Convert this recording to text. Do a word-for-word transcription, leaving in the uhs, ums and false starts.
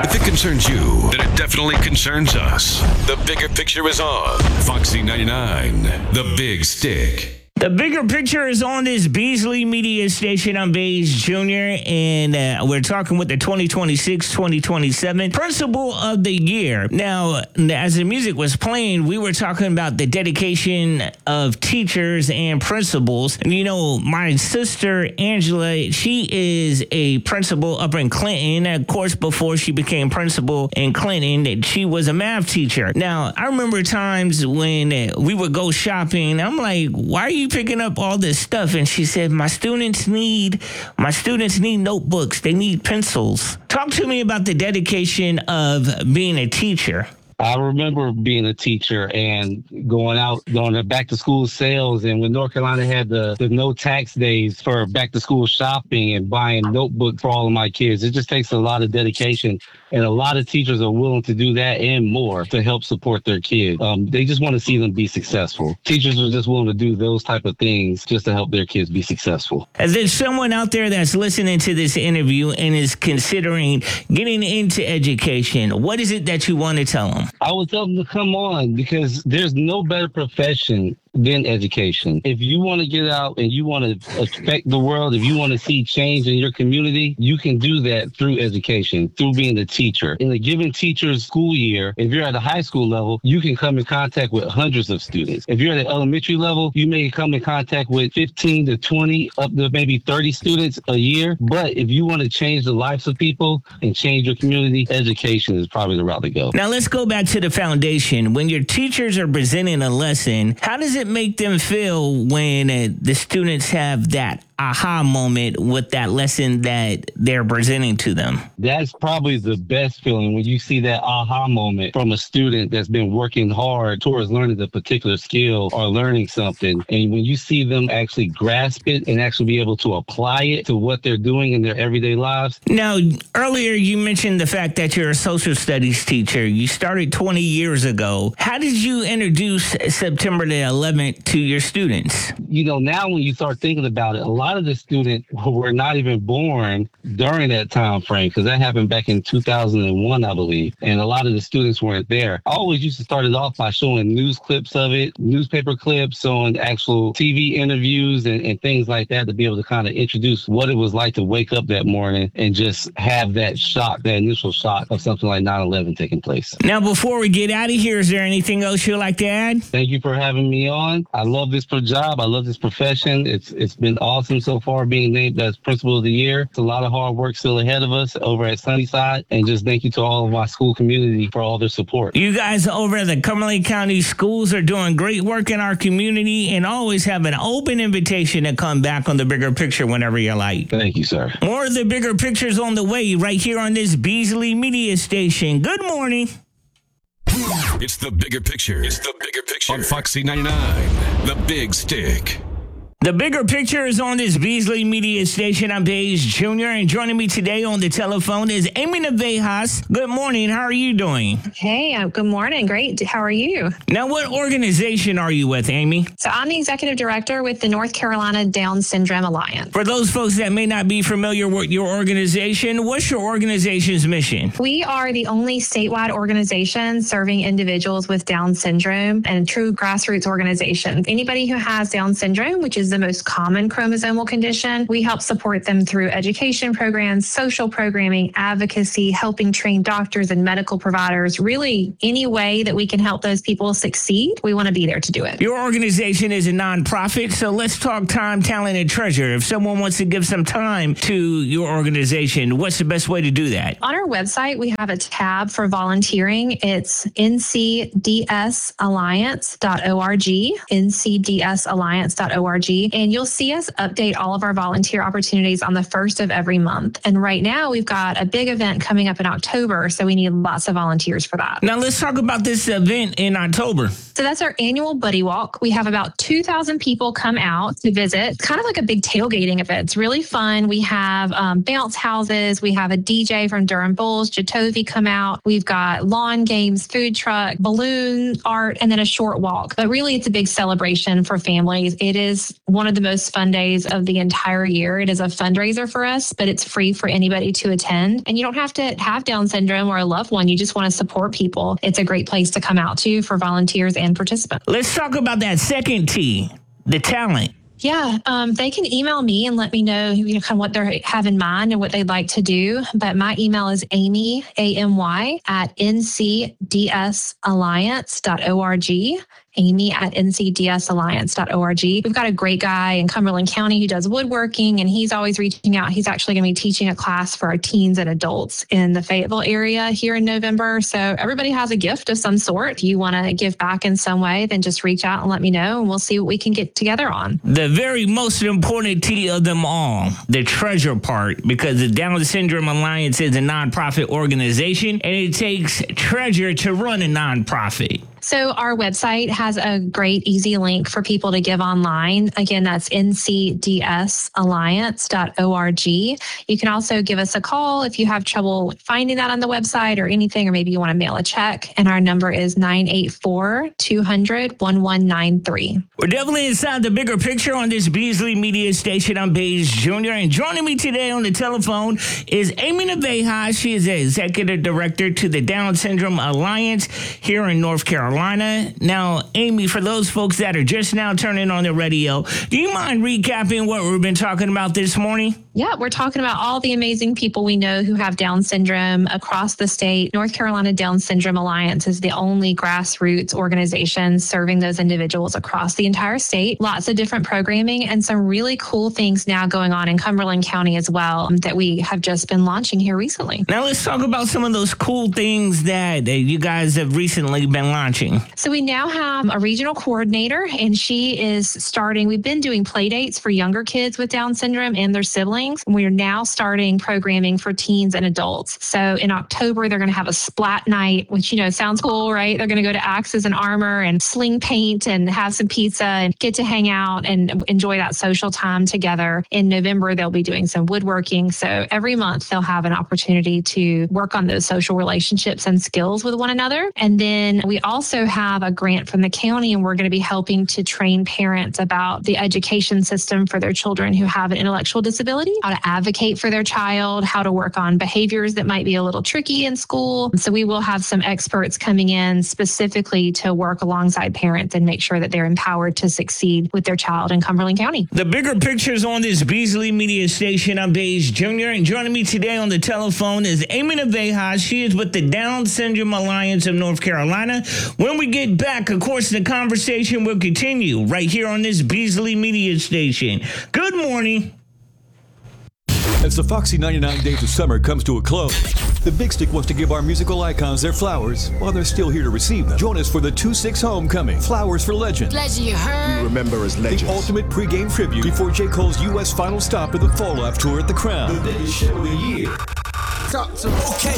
If it concerns you, then it definitely concerns us. The Bigger Picture is on Foxy ninety-nine, The Big Stick. The Bigger Picture is on this Beasley Media Station. I'm Baze Junior, and uh, we're talking with the twenty twenty-six twenty twenty-seven Principal of the Year. Now, as the music was playing, we were talking about the dedication of teachers and principals. And, you know, my sister, Angela, she is a principal up in Clinton. Of course, before she became principal in Clinton, she was a math teacher. Now, I remember times when we would go shopping. I'm like, why are you picking up all this stuff? And she said, my students need my students need notebooks. They need pencils. Talk to me about the dedication of being a teacher. I remember being a teacher and going out, going to back to school sales. And when North Carolina had the, the no tax days for back to school shopping and buying notebooks for all of my kids, it just takes a lot of dedication. And a lot of teachers are willing to do that and more to help support their kids. Um, they just want to see them be successful. Teachers are just willing to do those type of things just to help their kids be successful. As there's someone out there that's listening to this interview and is considering getting into education, what is it that you want to tell them? I would tell them to come on because there's no better profession than education. If you want to get out and you want to affect the world, if you want to see change in your community, you can do that through education, through being a teacher. In a given teacher's school year, if you're at a high school level, you can come in contact with hundreds of students. If you're at an elementary level, you may come in contact with fifteen to twenty, up to maybe thirty students a year. But if you want to change the lives of people and change your community, education is probably the route to go. Now let's go back to the foundation. When your teachers are presenting a lesson, how does it make them feel when uh, the students have that aha moment with that lesson that they're presenting to them? That's probably the best feeling when you see that aha moment from a student that's been working hard towards learning a particular skill or learning something. And when you see them actually grasp it and actually be able to apply it to what they're doing in their everyday lives. Now, earlier you mentioned the fact that you're a social studies teacher. You started twenty years ago. How did you introduce September the eleventh to your students? You know, now when you start thinking about it, a lot A lot of the students were not even born during that time frame because that happened back in two thousand one, I believe. And a lot of the students weren't there. I always used to start it off by showing news clips of it, newspaper clips on actual T V interviews and, and things like that to be able to kind of introduce what it was like to wake up that morning and just have that shock, that initial shock of something like nine eleven taking place. Now, before we get out of here, is there anything else you'd like to add? Thank you for having me on. I love this job. I love this profession. It's It's been awesome so far being named as Principal of the Year. It's a lot of hard work still ahead of us over at Sunnyside. And just thank you to all of my school community for all their support. You guys over at the Cumberland County Schools are doing great work in our community and always have an open invitation to come back on The Bigger Picture whenever you like. Thank you, sir. More of The Bigger Pictures on the way right here on this Beasley Media Station. Good morning. It's The Bigger Picture. It's The Bigger Picture on Foxy ninety-nine, The Big Stick. The Bigger Picture is on this Beasley Media Station. I'm Baze Junior, and joining me today on the telephone is Amy Navejas. Good morning. How are you doing? Hey, uh, good morning. Great. How are you? Now, what organization are you with, Amy? So I'm the executive director with the North Carolina Down Syndrome Alliance. For those folks that may not be familiar with your organization, what's your organization's mission? We are the only statewide organization serving individuals with Down syndrome and true grassroots organization. Anybody who has Down syndrome, which is the most common chromosomal condition, we help support them through education programs, social programming, advocacy, helping train doctors and medical providers. Really, any way that we can help those people succeed, we want to be there to do it. Your organization is a nonprofit, so let's talk time, talent, and treasure. If someone wants to give some time to your organization, what's the best way to do that? On our website, we have a tab for volunteering. It's n c d s alliance dot org, n c d s alliance dot org. And you'll see us update all of our volunteer opportunities on the first of every month. And right now we've got a big event coming up in October, so we need lots of volunteers for that. Now let's talk about this event in October. So that's our annual Buddy Walk. We have about two thousand people come out to visit. It's kind of like a big tailgating event. It's really fun. We have um, bounce houses. We have a D J from Durham Bulls, Jatovi, come out. We've got lawn games, food truck, balloon art, and then a short walk. But really, it's a big celebration for families. It is one of the most fun days of the entire year. It is a fundraiser for us, but it's free for anybody to attend. And you don't have to have Down syndrome or a loved one. You just want to support people. It's a great place to come out to for volunteers and participants. Let's talk about that second T, the talent. Yeah, um, they can email me and let me know, you know, kind of what they have in mind and what they'd like to do. But my email is Amy, A M Y, at N C D S alliance dot org. Amy at N C D S alliance dot org. We've got a great guy in Cumberland County who does woodworking, and he's always reaching out. He's actually going to be teaching a class for our teens and adults in the Fayetteville area here in November. So everybody has a gift of some sort. If you want to give back in some way, then just reach out and let me know, and we'll see what we can get together on. The very most important T of them all, the treasure part, because the Down Syndrome Alliance is a nonprofit organization, and it takes treasure to run a nonprofit. So our website has a great, easy link for people to give online. Again, that's N C D S alliance dot org. You can also give us a call if you have trouble finding that on the website or anything, or maybe you want to mail a check. And our number is nine eight four, two hundred, eleven ninety-three. We're definitely inside the bigger picture on this Beasley Media Station. I'm Baze Junior And joining me today on the telephone is Amy Naveja. She is the Executive Director to the Down Syndrome Alliance here in North Carolina. Now, Amy, for those folks that are just now turning on the radio, do you mind recapping what we've been talking about this morning? Yeah, we're talking about all the amazing people we know who have Down syndrome across the state. North Carolina Down Syndrome Alliance is the only grassroots organization serving those individuals across the entire state. Lots of different programming and some really cool things now going on in Cumberland County as well that we have just been launching here recently. Now, let's talk about some of those cool things that uh, you guys have recently been launching. So we now have a regional coordinator, and she is starting, we've been doing play dates for younger kids with Down syndrome and their siblings. And we are now starting programming for teens and adults. So in October, they're going to have a splat night, which, you know, sounds cool, right? They're going to go to Axes and Armor and sling paint and have some pizza and get to hang out and enjoy that social time together. In November, they'll be doing some woodworking. So every month they'll have an opportunity to work on those social relationships and skills with one another. And then we also have a grant from the county, and we're going to be helping to train parents about the education system for their children who have an intellectual disability, how to advocate for their child, how to work on behaviors that might be a little tricky in school. So we will have some experts coming in specifically to work alongside parents and make sure that they're empowered to succeed with their child in Cumberland County. The bigger pictures on this Beasley Media Station. I'm Baze Junior And joining me today on the telephone is Amy Naveja. She is with the Down Syndrome Alliance of North Carolina. When we get back, of course, the conversation will continue right here on this Beasley Media Station. Good morning. As the Foxy ninety-nine Days of Summer comes to a close, the Big Stick wants to give our musical icons their flowers while they're still here to receive them. Join us for the two six Homecoming, Flowers for Legends. Legend you heard. We remember as legends. The ultimate pregame tribute before J. Cole's U S final stop of the Fall Off Tour at the Crown. The biggest show of the year. Talk to me. Okay.